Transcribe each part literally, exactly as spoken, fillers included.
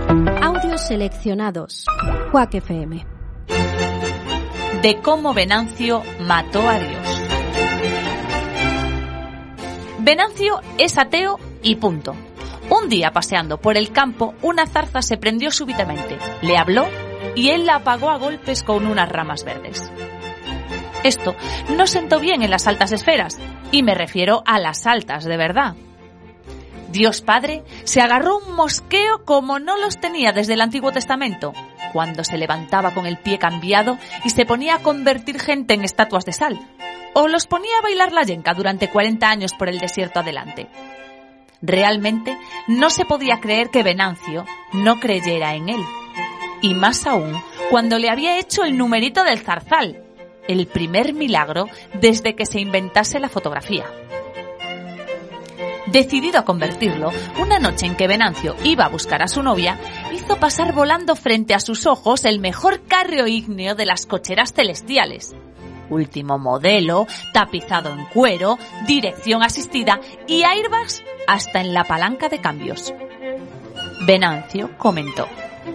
Audios seleccionados. Quack F M. De cómo Venancio mató a Dios. Venancio es ateo y punto. Un día, paseando por el campo, una zarza se prendió súbitamente, le habló y él la apagó a golpes con unas ramas verdes. Esto no sentó bien en las altas esferas, y me refiero a las altas de verdad. Dios Padre se agarró un mosqueo como no los tenía desde el Antiguo Testamento, cuando se levantaba con el pie cambiado y se ponía a convertir gente en estatuas de sal, o los ponía a bailar la yenca durante cuarenta años por el desierto adelante. Realmente no se podía creer que Venancio no creyera en él, y más aún cuando le había hecho el numerito del zarzal, el primer milagro desde que se inventase la fotografía. Decidido a convertirlo, una noche en que Venancio iba a buscar a su novia, hizo pasar volando frente a sus ojos el mejor carro ígneo de las cocheras celestiales. Último modelo, tapizado en cuero, dirección asistida y airbags hasta en la palanca de cambios. Venancio comentó: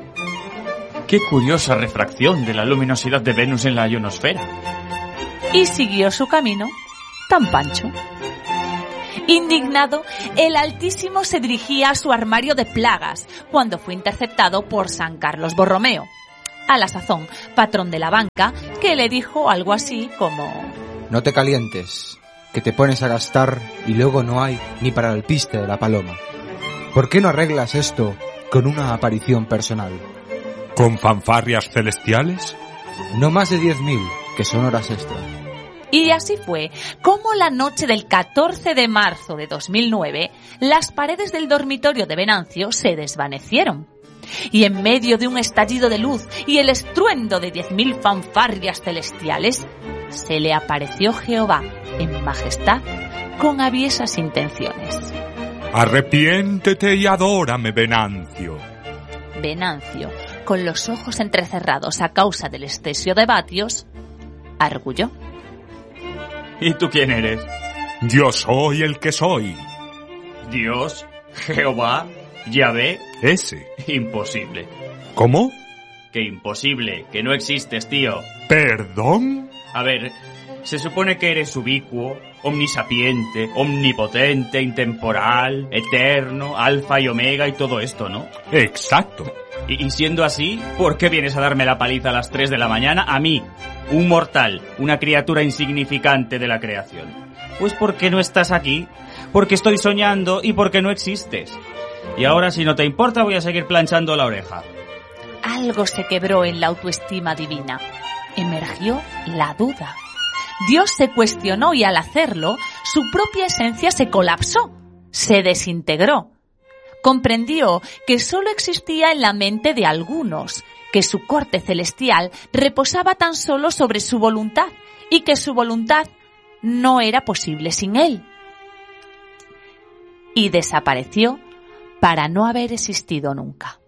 ¡Qué curiosa refracción de la luminosidad de Venus en la ionosfera! Y siguió su camino, tan pancho. Indignado, el Altísimo se dirigía a su armario de plagas cuando fue interceptado por San Carlos Borromeo, a la sazón patrón de la banca, que le dijo algo así como: No te calientes, que te pones a gastar y luego no hay ni para el piste de la paloma. ¿Por qué no arreglas esto con una aparición personal? ¿Con fanfarrias celestiales? No más de diez mil, que son horas extra. Y así fue como la noche del catorce de marzo de dos mil nueve, las paredes del dormitorio de Venancio se desvanecieron. Y en medio de un estallido de luz y el estruendo de diez mil fanfarrias celestiales, se le apareció Jehová en majestad con aviesas intenciones. Arrepiéntete y adórame, Venancio. Venancio, con los ojos entrecerrados a causa del exceso de vatios, arguyó: ¿Y tú quién eres? Yo soy el que soy. ¿Dios? ¿Jehová? ¿Yahvé? Ese. Imposible. ¿Cómo? Que imposible, que no existes, tío. ¿Perdón? A ver, se supone que eres ubicuo, omnisapiente, omnipotente, intemporal, eterno, alfa y omega y todo esto, ¿no? Exacto. Y, y siendo así, ¿por qué vienes a darme la paliza a las tres de la mañana a mí, un mortal, una criatura insignificante de la creación? Pues porque no estás aquí, porque estoy soñando y porque no existes. Y ahora, si no te importa, voy a seguir planchando la oreja. Algo se quebró en la autoestima divina. Emergió la duda. Dios se cuestionó y al hacerlo, su propia esencia se colapsó, se desintegró. Comprendió que solo existía en la mente de algunos, que su corte celestial reposaba tan solo sobre su voluntad y que su voluntad no era posible sin él. Y desapareció para no haber existido nunca.